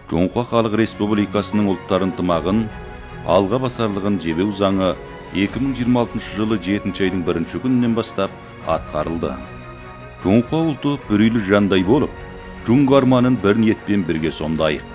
Жоңқа Халық Республикасының ұлттар ынтымағын алға басарлығын жебеу заңы 2026 жылы 7 айдың 1 күнінен бастап атқарылды. Жоңқа ұлты бүрүлү жандай болып, жұң арманын бір ниетпен бірге сомдайық.